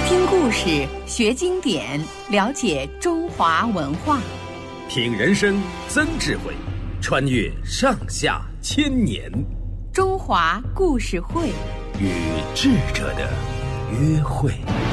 听故事，学经典，了解中华文化； 品人生，增智慧，穿越上下千年。 中华故事会， 与智者的约会。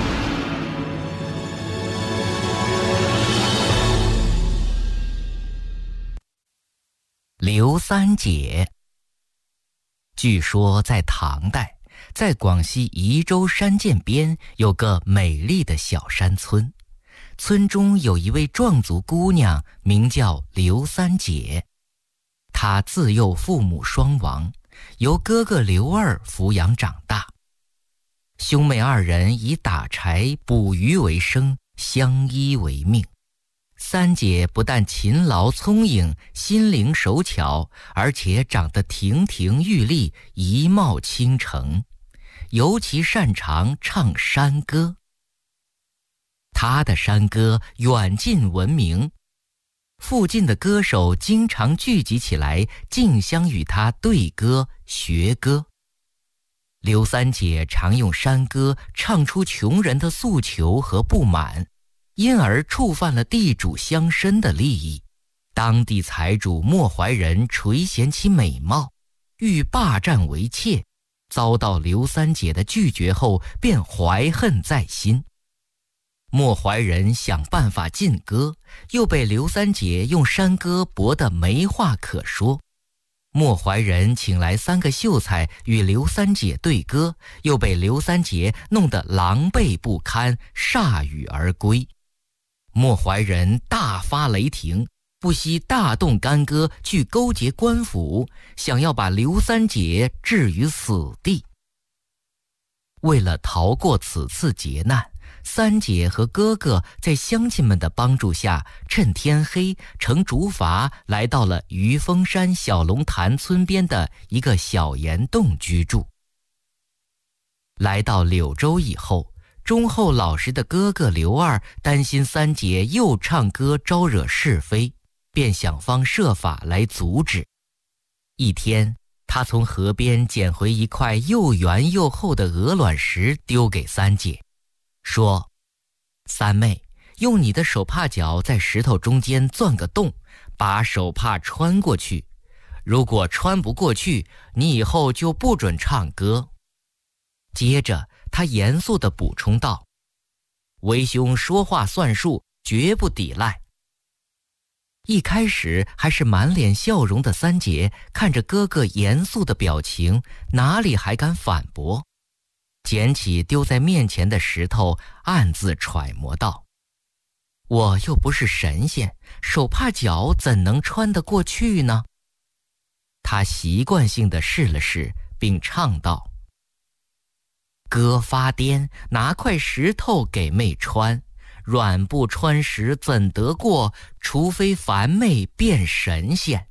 刘三姐。据说在唐代，在广西宜州山涧边有个美丽的小山村，村中有一位壮族姑娘，名叫刘三姐。她自幼父母双亡，由哥哥刘二抚养长大。兄妹二人以打柴捕鱼为生，相依为命。三姐不但勤劳聪颖，心灵手巧，而且长得亭亭玉立，仪貌倾城，尤其擅长唱山歌。她的山歌远近闻名，附近的歌手经常聚集起来，竞相与她对歌学歌。刘三姐常用山歌唱出穷人的诉求和不满，因而触犯了地主乡绅的利益。当地财主莫怀仁垂涎其美貌，欲霸占为妾，遭到刘三姐的拒绝后，便怀恨在心。莫怀仁想办法禁歌，又被刘三姐用山歌驳得没话可说。莫怀仁请来3个秀才与刘三姐对歌，又被刘三姐弄得狼狈不堪，铩羽而归。莫怀仁大发雷霆，不惜大动干戈去勾结官府，想要把刘三姐置于死地。为了逃过此次劫难，三姐和哥哥在乡亲们的帮助下，趁天黑乘竹筏来到了余峰山小龙潭村边的一个小岩洞居住。来到柳州以后，忠厚老实的哥哥刘二担心三姐又唱歌招惹是非，便想方设法来阻止。一天，他从河边捡回一块又圆又厚的鹅卵石，丢给三姐，说：三妹，用你的手帕脚在石头中间钻个洞，把手帕穿过去。如果穿不过去，你以后就不准唱歌。接着他严肃地补充道：为兄说话算数，绝不抵赖。一开始还是满脸笑容的三姐，看着哥哥严肃的表情，哪里还敢反驳？捡起丢在面前的石头，暗自揣摩道：我又不是神仙，手帕脚怎能穿得过去呢？他习惯性地试了试，并唱道：哥发癫，拿块石头给妹穿，软不穿石怎得过？除非凡妹变神仙。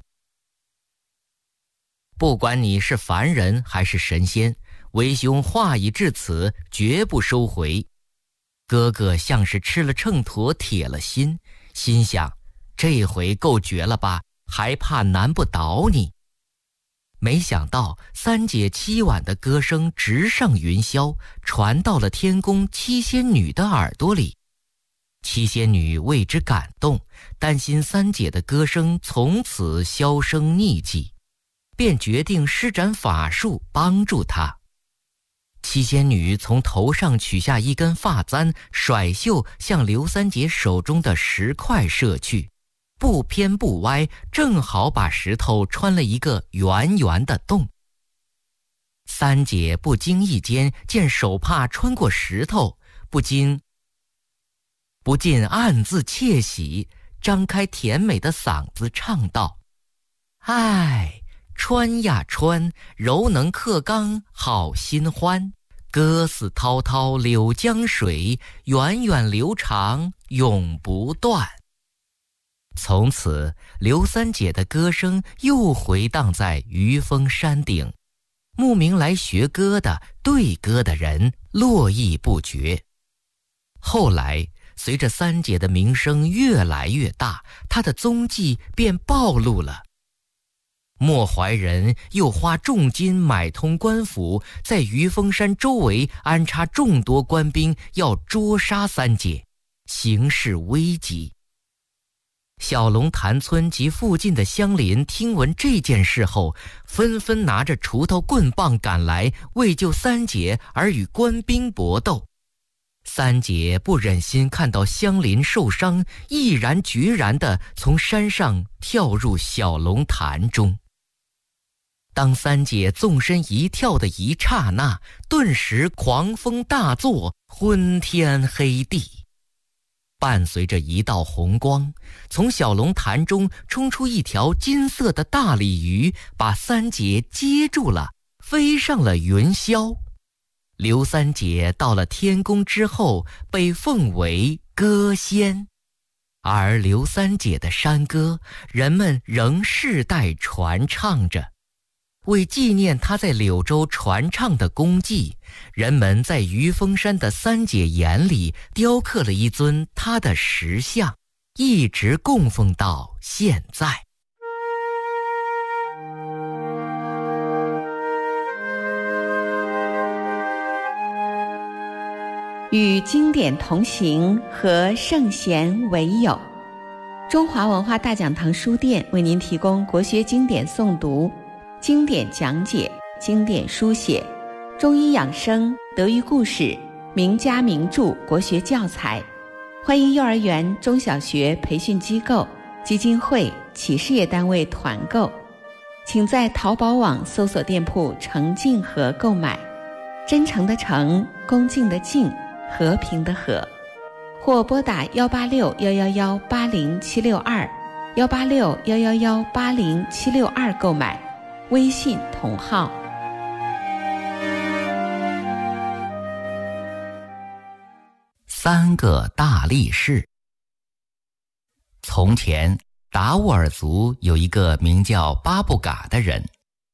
不管你是凡人还是神仙，为兄话已至此，绝不收回。哥哥像是吃了秤砣，铁了心，心想这回够绝了吧，还怕难不倒你。没想到三姐凄婉的歌声直上云霄，传到了天宫七仙女的耳朵里。七仙女为之感动，担心三姐的歌声从此销声匿迹，便决定施展法术帮助她。七仙女从头上取下一根发簪，甩袖向刘三姐手中的石块射去，不偏不歪，正好把石头穿了一个圆圆的洞。三姐不经意间见手帕穿过石头，不禁暗自窃喜，张开甜美的嗓子唱道：哎，穿呀穿，柔能克刚好心欢，歌似滔滔柳江水，源远流长永不断。从此刘三姐的歌声又回荡在余峰山顶，慕名来学歌的对歌的人络绎不绝。后来随着三姐的名声越来越大，她的踪迹便暴露了。 莫怀仁又花重金买通官府，在余峰山周围安插众多官兵，要捉杀三姐，形势危急。小龙潭村及附近的乡邻听闻这件事后，纷纷拿着锄头棍棒赶来，为救三姐而与官兵搏斗。三姐不忍心看到乡邻受伤，毅然决然地从山上跳入小龙潭中。当三姐纵身一跳的一刹那，顿时狂风大作，昏天黑地。伴随着一道红光，从小龙潭中冲出一条金色的大鲤鱼，把三姐接住了，飞上了云霄。刘三姐到了天宫之后，被奉为歌仙，而刘三姐的山歌，人们仍世代传唱着。为纪念她在柳州传唱的功绩，人们在余峰山的三姐岩里雕刻了一尊她的石像，一直供奉到现在。 与经典同行，和圣贤为友。中华文化大讲堂书店为您提供国学经典诵读、经典讲解、经典书写、中医养生、德育故事、名家名著国学教材。欢迎幼儿园、中小学培训机构、基金会、企事业单位团购，请在淘宝网搜索店铺诚敬和购买，真诚的诚，恭敬的敬，和平的和，或拨打186-111-80762，186-111-80762购买，微信同号。 三个大力士。从前，达斡尔族有一个名叫巴布嘎的人，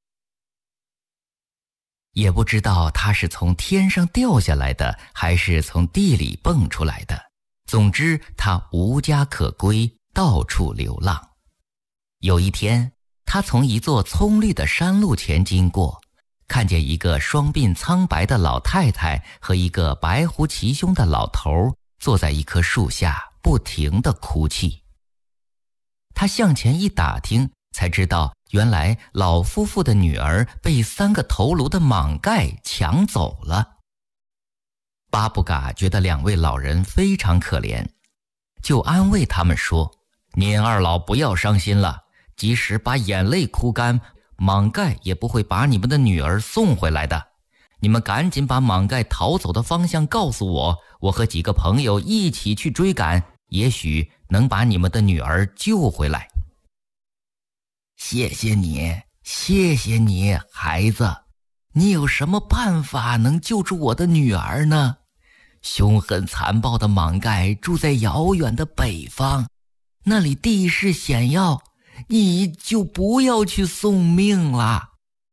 也不知道他是从天上掉下来的，还是从地里蹦出来的。总之，他无家可归，到处流浪。有一天，他从一座葱绿的山路前经过，看见一个双鬓苍白的老太太和一个白胡齐胸的老头坐在一棵树下，不停地哭泣。他向前一打听，才知道原来老夫妇的女儿被3个头颅的莽盖抢走了。巴布嘎觉得2位老人非常可怜，就安慰他们说：“您二老不要伤心了，即使把眼泪哭干，莽盖也不会把你们的女儿送回来的。你们赶紧把莽盖逃走的方向告诉我，我和几个朋友一起去追赶，也许能把你们的女儿救回来。”“谢谢你，谢谢你，孩子。你有什么办法能救出我的女儿呢？凶狠残暴的莽盖住在遥远的北方，那里地势险要，你就不要去送命了。”“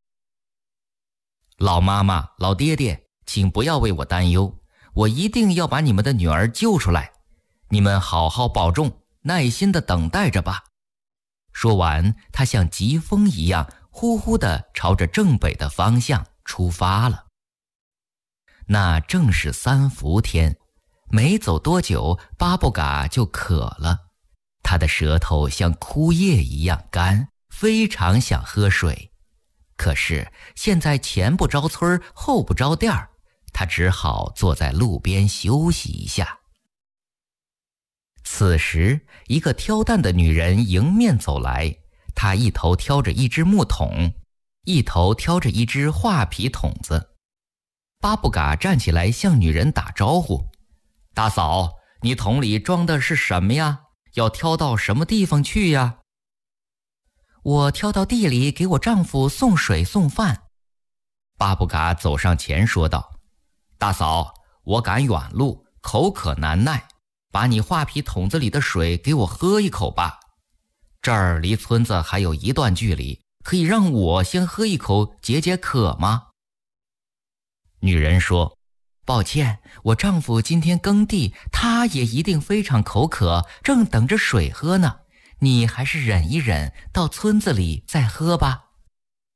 老妈妈，老爹爹，请不要为我担忧，我一定要把你们的女儿救出来。你们好好保重，耐心地等待着吧。”说完，他像疾风一样呼呼地朝着正北的方向出发了。那正是3伏天，没走多久，巴布嘎就渴了，他的舌头像枯叶一样干，非常想喝水。可是现在前不着村后不着店，他只好坐在路边休息一下。此时，一个挑担的女人迎面走来，她一头挑着一只木桶，一头挑着一只画皮桶子。巴布嘎站起来向女人打招呼：“大嫂，你桶里装的是什么呀？要挑到什么地方去呀？”“我挑到地里给我丈夫送水送饭。”巴布嘎走上前说道：“大嫂，我赶远路，口渴难耐，把你画皮桶子里的水给我喝一口吧。这儿离村子还有一段距离，可以让我先喝一口解解渴吗？”女人说：“抱歉，我丈夫今天耕地，他也一定非常口渴，正等着水喝呢。你还是忍一忍，到村子里再喝吧。”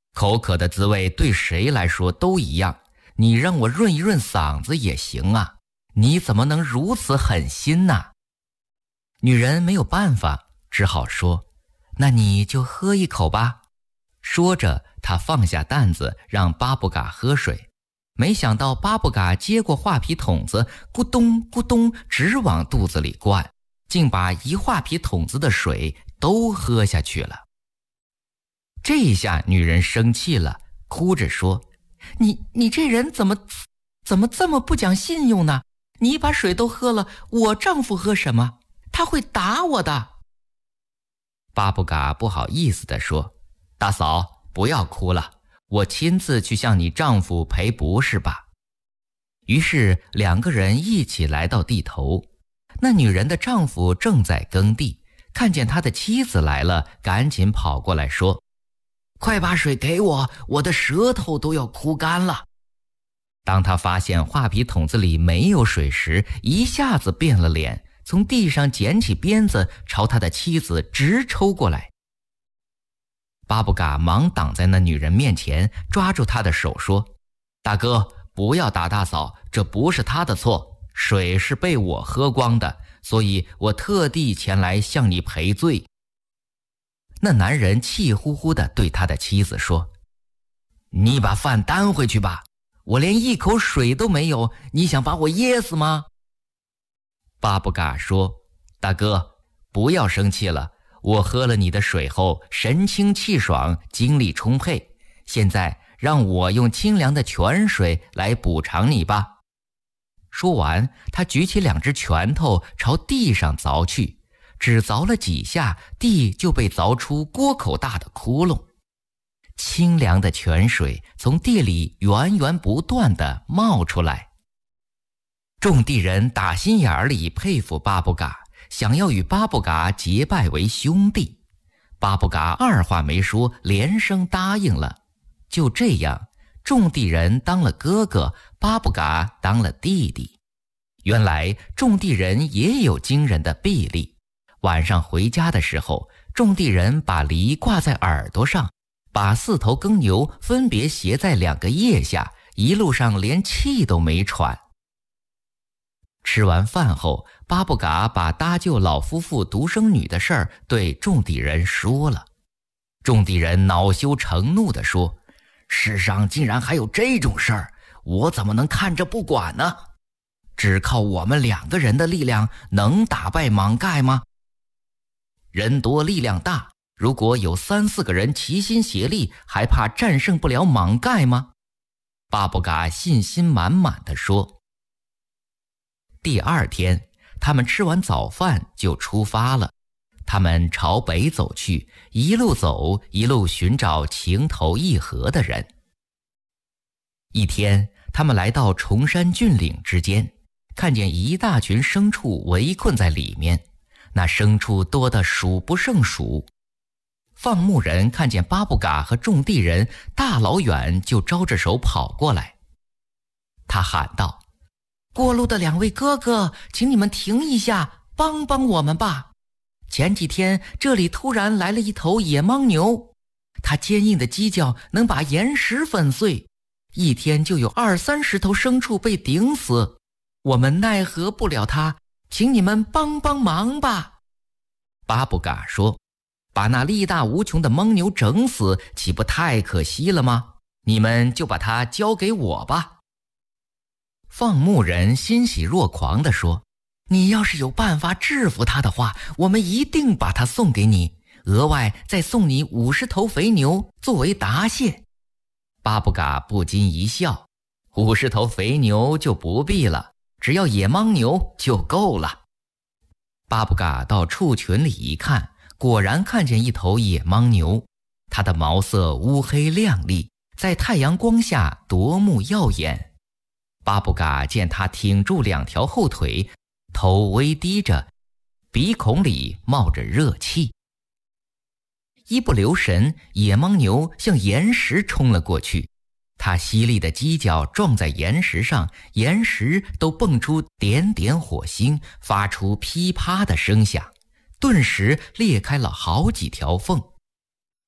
口渴的滋味对谁来说都一样，你让我润一润嗓子也行啊，你怎么能如此狠心呢？女人没有办法，只好说，那你就喝一口吧。说着，她放下担子，让巴布嘎喝水。没想到巴布嘎接过画皮筒子，咕咚咕咚直往肚子里灌，竟把一画皮筒子的水都喝下去了。这下女人生气了，哭着说，你这人怎么这么不讲信用呢？你把水都喝了，我丈夫喝什么？他会打我的。巴布嘎不好意思地说，大嫂，不要哭了，我亲自去向你丈夫赔不是吧。于是两个人一起来到地头，那女人的丈夫正在耕地，看见他的妻子来了，赶紧跑过来说，快把水给我，我的舌头都要哭干了。当他发现画皮筒子里没有水时，一下子变了脸，从地上捡起鞭子，朝他的妻子直抽过来。巴布嘎忙挡在那女人面前，抓住她的手说，大哥，不要打大嫂，这不是她的错，水是被我喝光的，所以我特地前来向你赔罪。那男人气呼呼地对他的妻子说，你把饭担回去吧，我连一口水都没有，你想把我噎死吗？巴布嘎说，大哥，不要生气了，我喝了你的水后神清气爽，精力充沛，现在让我用清凉的泉水来补偿你吧。说完，他举起两只拳头朝地上凿去，只凿了几下，地就被凿出锅口大的窟窿。清凉的泉水从地里源源不断地冒出来。种地人打心眼里佩服巴布嘎，想要与巴布嘎结拜为兄弟。巴布嘎二话没说，连声答应了。就这样，种地人当了哥哥，巴布嘎当了弟弟。原来种地人也有惊人的臂力。晚上回家的时候，种地人把犁挂在耳朵上，把4头耕牛分别斜在2个腋下，一路上连气都没喘。吃完饭后，巴布嘎把搭救老夫妇独生女的事儿对种地人说了。种地人恼羞成怒地说，世上竟然还有这种事儿，我怎么能看着不管呢？只靠我们2个人的力量能打败莽盖吗？人多力量大，如果有3、4个人齐心协力，还怕战胜不了莽盖吗？巴布嘎信心满满地说。第2天，他们吃完早饭就出发了。他们朝北走去，一路走，一路寻找情投意合的人。一天，他们来到崇山峻岭之间，看见一大群牲畜围困在里面，那牲畜多得数不胜数。放牧人看见巴布嘎和种地人大老远就招着手跑过来，他喊道，过路的2位哥哥，请你们停一下，帮帮我们吧。前几天这里突然来了一头野牦牛，它坚硬的犄角能把岩石粉碎，一天就有20-30头牲畜被顶死，我们奈何不了它，请你们帮帮忙吧。巴布嘎说，把那力大无穷的牦牛整死，岂不太可惜了吗？你们就把它交给我吧。放牧人欣喜若狂地说，你要是有办法制服他的话，我们一定把他送给你，额外再送你50头肥牛作为答谢。巴布嘎不禁一笑，50头肥牛就不必了，只要野牦牛就够了。巴布嘎到畜群里一看，果然看见一头野牦牛，它的毛色乌黑亮丽，在太阳光下夺目耀眼。巴布嘎见它挺住2条后腿，头微低着，鼻孔里冒着热气。一不留神，野牦牛向岩石冲了过去，它犀利的犄角撞在岩石上，岩石都蹦出点点火星，发出噼啪的声响，顿时裂开了好几条缝。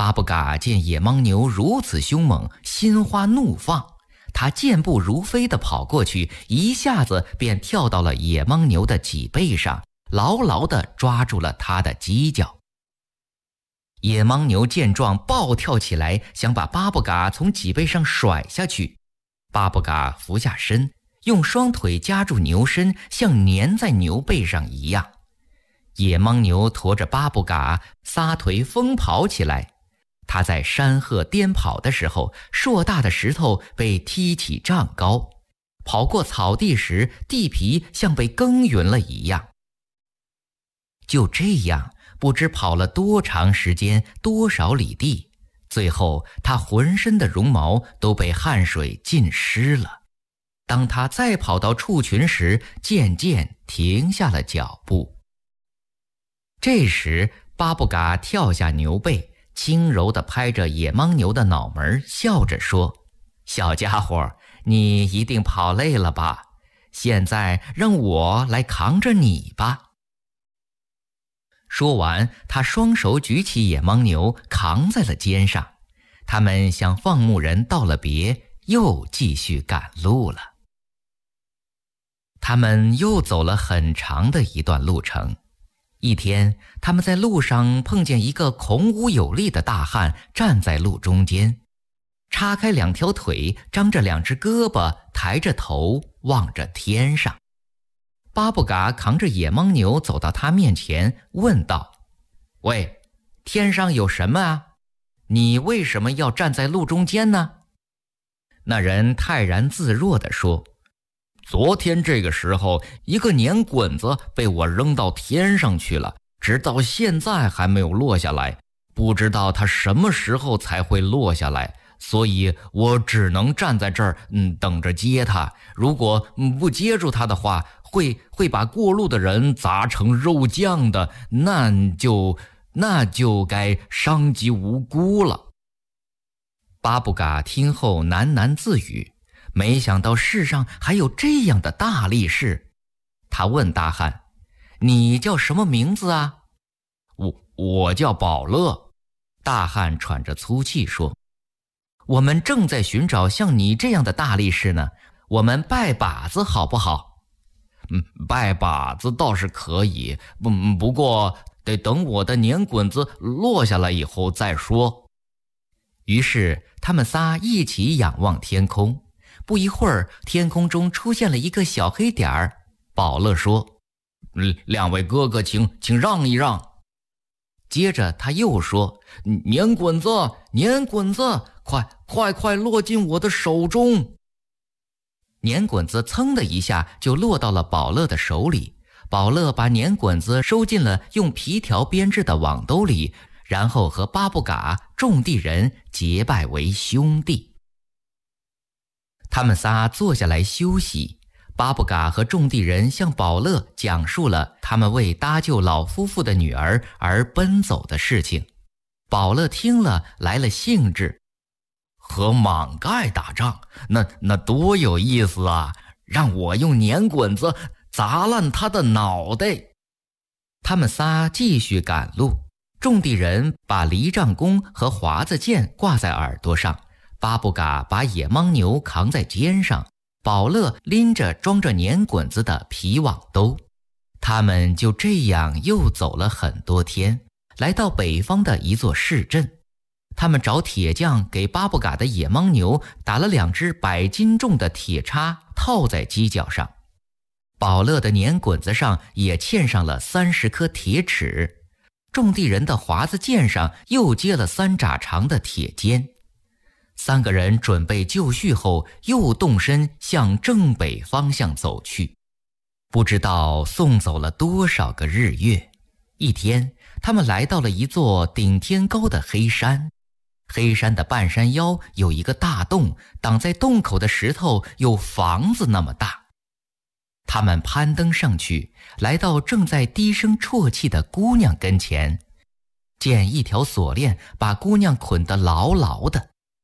巴布嘎见野牦牛如此凶猛，心花怒放，他健步如飞地跑过去，一下子便跳到了野牦牛的脊背上，牢牢地抓住了它的犄角。野牦牛见状暴跳起来，想把巴布嘎从脊背上甩下去。巴布嘎俯下身，用双腿夹住牛身，像粘在牛背上一样。野牦牛驮着巴布嘎撒腿疯跑起来。他在山壑颠跑的时候，硕大的石头被踢起丈高，跑过草地时，地皮像被耕耘了一样。就这样，不知跑了多长时间，多少里地，最后他浑身的绒毛都被汗水浸湿了。当他再跑到畜群时，渐渐停下了脚步。这时，巴布嘎跳下牛背，轻柔地拍着野牦牛的脑门，笑着说：“小家伙，你一定跑累了吧？现在让我来扛着你吧。”说完，他双手举起野牦牛，扛在了肩上。他们向放牧人道了别，又继续赶路了。他们又走了很长的一段路程。一天，他们在路上碰见一个孔武有力的大汉站在路中间，叉开2条腿，张着2只胳膊，抬着头望着天上。巴布嘎扛着野牦牛走到他面前，问道：“喂，天上有什么啊？你为什么要站在路中间呢？”那人泰然自若地说：“昨天这个时候，一个粘滚子被我扔到天上去了，直到现在还没有落下来，不知道它什么时候才会落下来，所以我只能站在这儿，等着接它。如果不接住它的话，会把过路的人砸成肉酱的，那就该伤及无辜了。”巴布嘎听后喃喃自语，没想到世上还有这样的大力士。他问大汉：“你叫什么名字啊？”我叫保乐。大汉喘着粗气说：“我们正在寻找像你这样的大力士呢，我们拜把子好不好？”“拜把子倒是可以，不过得等我的粘滚子落下来以后再说。”于是他们仨一起仰望天空。不一会儿，天空中出现了一个小黑点儿。保乐说：“2位哥哥，请让一让。”接着他又说：“粘滚子，粘滚子，快落进我的手中！”粘滚子噌的一下就落到了保乐的手里。保乐把粘滚子收进了用皮条编制的网兜里，然后和巴布嘎、种地人结拜为兄弟。他们仨坐下来休息。巴布嘎和种地人向保乐讲述了他们为搭救老夫妇的女儿而奔走的事情。保乐听了来了兴致：“和莽盖打仗，那多有意思啊！让我用粘滚子砸烂他的脑袋。”他们仨继续赶路。种地人把犁杖弓和华子剑挂在耳朵上，巴布嘎把野牦牛扛在肩上，保乐拎着装着粘滚子的皮网兜。他们就这样又走了很多天，来到北方的一座市镇。他们找铁匠给巴布嘎的野牦牛打了2只100斤重的铁叉，套在犄角上。保乐的粘滚子上也嵌上了30颗铁齿，种地人的华子剑上又接了3拃长的铁尖。3个人准备就绪后，又动身向正北方向走去。不知道送走了多少个日月。一天，他们来到了一座顶天高的黑山。黑山的半山腰有一个大洞，挡在洞口的石头有房子那么大。他们攀登上去，来到正在低声啜泣的姑娘跟前，见一条锁链把姑娘捆得牢牢的。